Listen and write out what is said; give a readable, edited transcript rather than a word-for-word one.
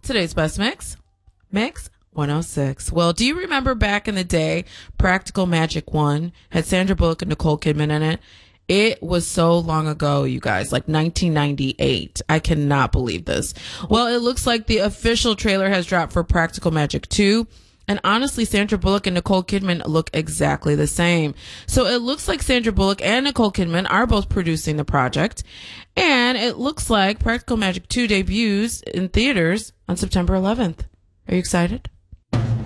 Today's best mix 106. Well, do you remember back in the day, Practical Magic 1 had Sandra Bullock and Nicole Kidman in it? It was so long ago, you guys, like 1998. I cannot believe this. Well, it looks like the official trailer has dropped for Practical Magic 2. And honestly, Sandra Bullock and Nicole Kidman look exactly the same. So it looks like Sandra Bullock and Nicole Kidman are both producing the project. And it looks like Practical Magic 2 debuts in theaters on September 11th. Are you excited?